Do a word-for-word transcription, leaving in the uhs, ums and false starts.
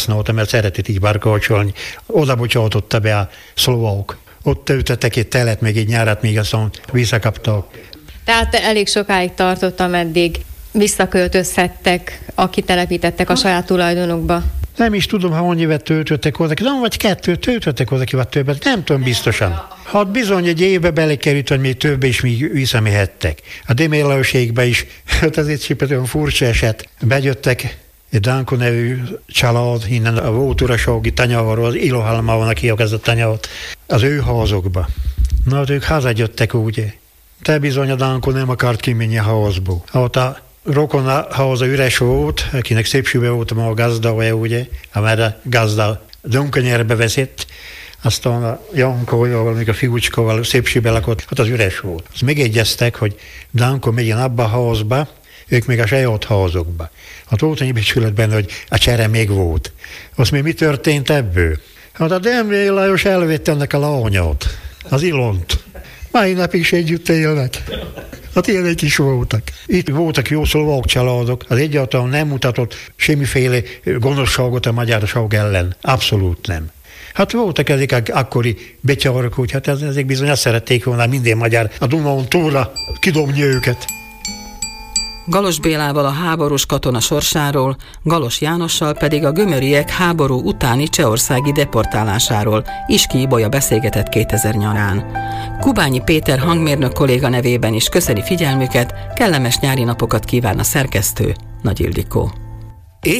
használta, mert szeretett így barkócsolni. Oda bocsátotta be a szlovák. Ott töltöttek egy telet, meg egy nyárat, még aztán visszakaptak. Tehát elég sokáig tartott, ameddig visszaköltözhettek, akik telepítettek a saját tulajdonukba. Nem is tudom, ha annyi évet töltöttek oda, nem vagy kettőt töltöttek oda, vagy többet, nem tudom biztosan. Hát bizony egy évbe belekerült, hogy még több is még visszamehettek. A Démélőségbe is, hát ez egy szépen olyan furcsa eset. Bejöttek egy Danko nevű család, innen a volt urasági tanyáról, az Ilohalma van, aki ez a tanyát, az ő házokba. Na, hát ők hazajöttek ugye. Te bizony a Danko nem akart kimenni a házból. Hát a rokon a háza üres volt, akinek szépségben volt a gazda, ugye, amely a gazda Dunkanyerbe veszett, aztán a Jankóval, még a fiúcskóval szépségben lakott, hát az üres volt. Azt megegyeztek, hogy Danko megyen abba a házba, ők még a saját házokba. Hát volt annyi becsület benne, hogy a csere még volt. Azt még mi történt ebből? Hát a Demré Lajos elvette ennek a lányát, az Ilont. Mai napig is együtt élnek. Hát ilyenek is voltak. Itt voltak jó szlovák családok, az egyáltalán nem mutatott semmiféle gonoszságot a magyarság ellen. Abszolút nem. Hát voltak ezek akkori betyárok, úgy hát ezek bizony azt szerették volna minden magyar a Dunán túlra kidobni őket. Galos Bélával a háborús katona sorsáról, Galos Jánossal pedig a gömöriek háború utáni csehországi deportálásáról Iski Ibolya beszélgetett kétezer nyarán. Kubányi Péter hangmérnök kolléga nevében is köszöni figyelmüket, kellemes nyári napokat kíván a szerkesztő, Nagy Ildikó.